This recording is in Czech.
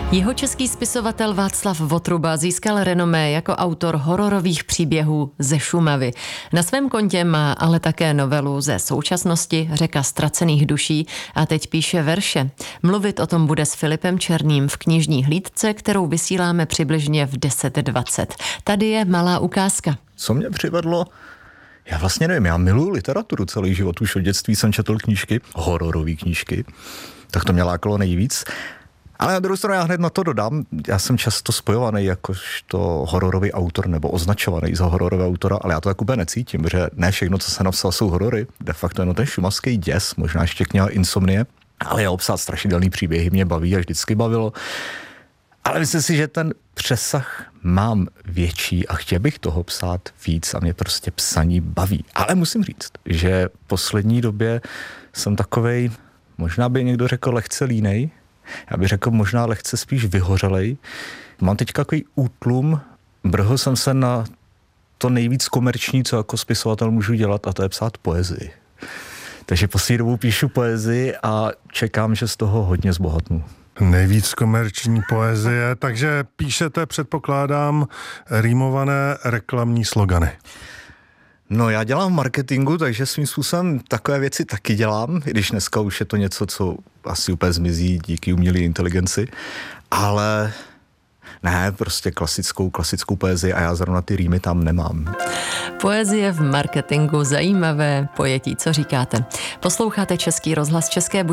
Jihočeský spisovatel Václav Votruba získal renomé jako autor hororových příběhů ze Šumavy. Na svém kontě má ale také novelu ze současnosti Řeka ztracených duší a teď píše verše. Mluvit o tom bude s Filipem Černým v knižní hlídce, kterou vysíláme přibližně v 10:20. Tady je malá ukázka. Co mě přivedlo? Já vlastně nevím, já miluji literaturu celý život, už od dětství jsem četl knížky, hororové knížky, tak to mě lákalo nejvíc. Ale na druhou stranu já hned na to dodám, já jsem často spojovaný jakožto hororový autor nebo označovaný za hororového autora, ale já to tak úplně necítím, protože ne všechno, co se napsal, jsou horory. De facto jenom ten šumavský děs, možná ještě kniha Insomnie, ale já obsát strašidelný příběhy mě baví a vždycky bavilo. Ale myslím si, že ten přesah mám větší a chtěl bych toho psát víc a mě prostě psaní baví. Ale musím říct, že v poslední době jsem takovej, možná by někdo řekl lehce línej, já bych řekl možná lehce spíš vyhořelej. Mám teď takový útlum, brhl jsem se na to nejvíc komerční, co jako spisovatel můžu dělat, a to je psát poezii. Takže poslední dobou píšu poezii a čekám, že z toho hodně zbohatnu. Nejvíc komerční poezie, takže píšete, předpokládám, rýmované reklamní slogany. No, já dělám v marketingu, takže svým způsobem takové věci taky dělám, i když dneska už je to něco, co asi úplně zmizí díky umělé inteligenci, ale ne, prostě klasickou poezii a já zrovna ty rýmy tam nemám. Poezie v marketingu, zajímavé pojetí, co říkáte? Posloucháte Český rozhlas České